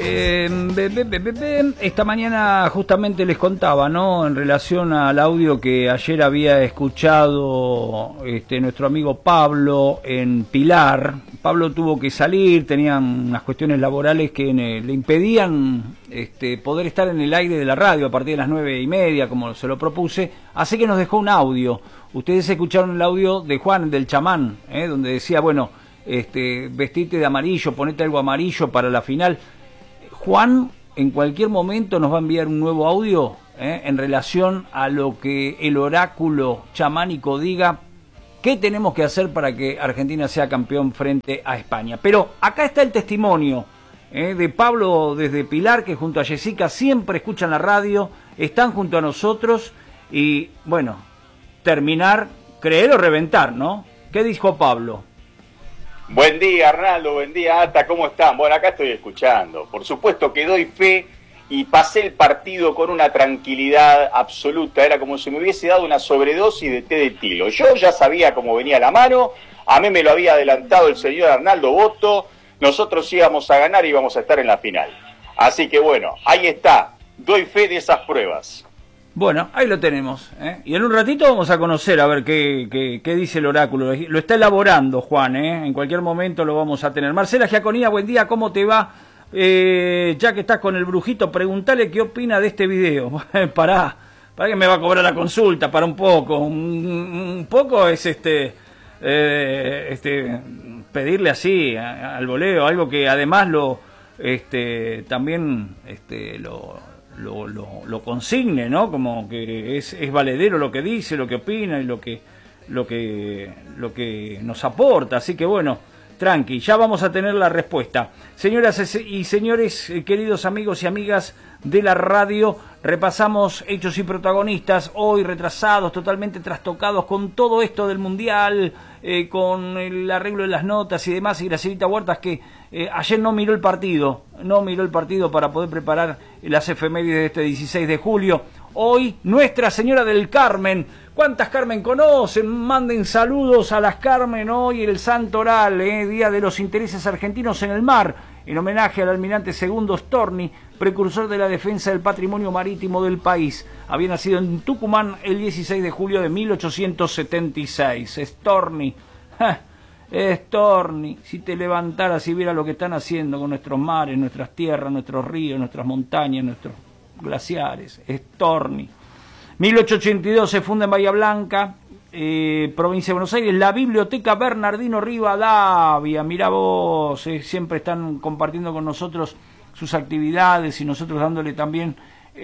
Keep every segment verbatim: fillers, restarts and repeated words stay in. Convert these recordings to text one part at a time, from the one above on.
Eh, be, be, be, be, esta mañana justamente les contaba, ¿no? En relación al audio que ayer había escuchado este, nuestro amigo Pablo en Pilar. Pablo tuvo que salir, tenían unas cuestiones laborales que ne, le impedían este, poder estar en el aire de la radio a partir de las nueve y media, como se lo propuse, así que nos dejó un audio. Ustedes escucharon el audio de Juan, del chamán, ¿eh? Donde decía, bueno, este, vestite de amarillo, ponete algo amarillo para la final. Juan en cualquier momento nos va a enviar un nuevo audio ¿eh? en relación a lo que el oráculo chamánico diga, qué tenemos que hacer para que Argentina sea campeón frente a España. Pero acá está el testimonio ¿eh? de Pablo desde Pilar, que junto a Jessica siempre escuchan la radio, están junto a nosotros y, bueno, terminar, creer o reventar, ¿no? ¿Qué dijo Pablo? Buen día, Arnaldo, buen día, Ata, ¿cómo están? Bueno, acá estoy escuchando. Por supuesto que doy fe y pasé el partido con una tranquilidad absoluta. Era como si me hubiese dado una sobredosis de té de tilo. Yo ya sabía cómo venía la mano, a mí me lo había adelantado el señor Arnaldo Boto, nosotros íbamos a ganar y íbamos a estar en la final. Así que bueno, ahí está, doy fe de esas pruebas. Bueno, ahí lo tenemos, ¿eh? Y en un ratito vamos a conocer a ver qué, qué, qué dice el oráculo. Lo está elaborando Juan, ¿eh? En cualquier momento lo vamos a tener. Marcela Giaconía, buen día, ¿cómo te va? Eh, ya que estás con el brujito, preguntale qué opina de este video. Pará, pará que me va a cobrar la consulta, para un poco. Un, un poco es este, eh, este pedirle así a, al voleo, algo que además lo este también este lo... Lo, lo, lo consigne, ¿no? Como que es, es valedero lo que dice, lo que opina y lo que, lo que, lo que nos aporta. Así que bueno, tranqui, ya vamos a tener la respuesta. Señoras y señores, queridos amigos y amigas de la radio, repasamos hechos y protagonistas, hoy retrasados, totalmente trastocados con todo esto del Mundial, eh, con el arreglo de las notas y demás, y Gracielita Huertas que eh, ayer no miró el partido, no miró el partido para poder preparar las efemérides de este dieciséis de julio. Hoy, Nuestra Señora del Carmen. ¿Cuántas Carmen conocen? Manden saludos a las Carmen. Hoy el Santo Oral, eh, Día de los Intereses Argentinos en el Mar, en homenaje al almirante Segundo Storni, precursor de la defensa del patrimonio marítimo del país. Había nacido en Tucumán el dieciséis de julio de mil ochocientos setenta y seis. Storni, ¡ja! Storni, si te levantaras y vieras lo que están haciendo con nuestros mares, nuestras tierras, nuestros ríos, nuestras montañas, nuestros glaciares. Storni. mil ochocientos ochenta y dos se funda en Bahía Blanca, eh, provincia de Buenos Aires, la Biblioteca Bernardino Rivadavia. Mirá vos, eh, siempre están compartiendo con nosotros sus actividades y nosotros dándole también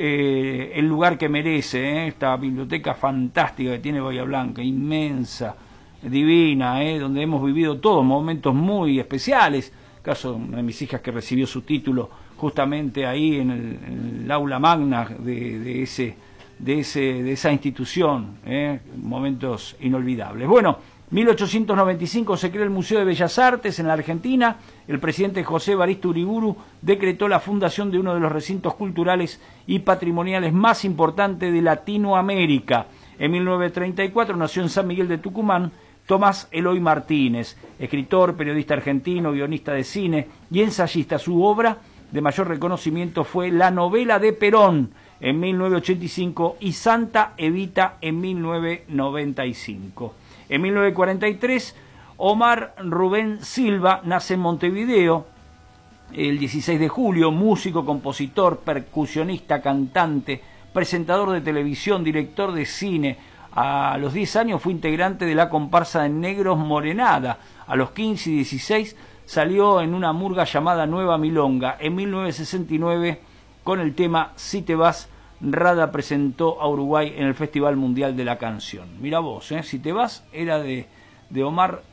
eh, el lugar que merece, eh, esta biblioteca fantástica que tiene Bahía Blanca, inmensa, divina, eh, donde hemos vivido todos momentos muy especiales. Caso de una de mis hijas que recibió su título justamente ahí en el, en el aula magna de, de ese de ese de esa institución, eh, momentos inolvidables. Bueno, mil ochocientos noventa y cinco se crea el Museo de Bellas Artes en la Argentina. El presidente José Evaristo Uriburu decretó la fundación de uno de los recintos culturales y patrimoniales más importantes de Latinoamérica. En mil novecientos treinta y cuatro nació en San Miguel de Tucumán Tomás Eloy Martínez, escritor, periodista argentino, guionista de cine y ensayista. Su obra de mayor reconocimiento fue La novela de Perón en mil novecientos ochenta y cinco y Santa Evita en mil novecientos noventa y cinco. En mil novecientos cuarenta y tres, Omar Rubén Silva nace en Montevideo el dieciséis de julio, músico, compositor, percusionista, cantante, presentador de televisión, director de cine. A los diez años fue integrante de la comparsa de Negros Morenada. A los quince y dieciséis salió en una murga llamada Nueva Milonga. En mil novecientos sesenta y nueve, con el tema Si te vas, Rada presentó a Uruguay en el Festival Mundial de la Canción. Mira vos, ¿eh? Si te vas era de, de Omar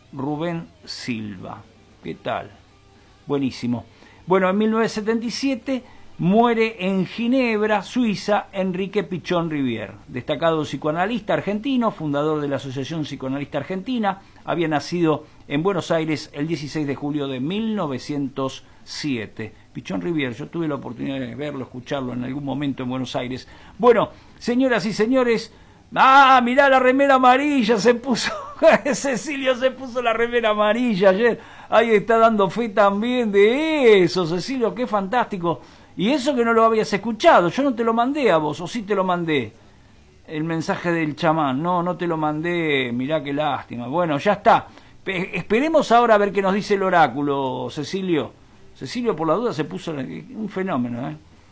Rubén Silva. ¿Qué tal? Buenísimo. Bueno, en mil novecientos setenta y siete muere en Ginebra, Suiza, Enrique Pichón Rivière, destacado psicoanalista argentino, fundador de la Asociación Psicoanalista Argentina. Había nacido en Buenos Aires el dieciséis de julio de mil novecientos siete. Pichón Rivière, yo tuve la oportunidad de verlo, escucharlo en algún momento en Buenos Aires. Bueno, señoras y señores, ¡ah, mirá la remera amarilla! Se puso, Cecilio se puso la remera amarilla ayer. Ahí está dando fe también de eso, Cecilio, qué fantástico. Y eso que no lo habías escuchado, yo no te lo mandé a vos, o sí te lo mandé. El mensaje del chamán, no, no te lo mandé, mirá qué lástima. Bueno, ya está. Esperemos ahora a ver qué nos dice el oráculo, Cecilio. Cecilio por la duda se puso un fenómeno, ¿eh?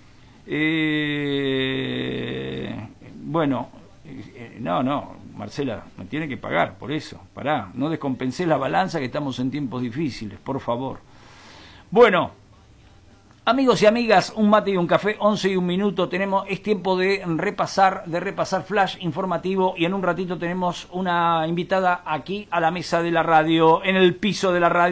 Eh, bueno, eh, no, no, Marcela, me tiene que pagar por eso. Pará, no descompensé la balanza que estamos en tiempos difíciles, por favor. Bueno, amigos y amigas, un mate y un café, once y un minuto, tenemos, es tiempo de repasar, de repasar flash informativo y en un ratito tenemos una invitada aquí a la mesa de la radio, en el piso de la radio.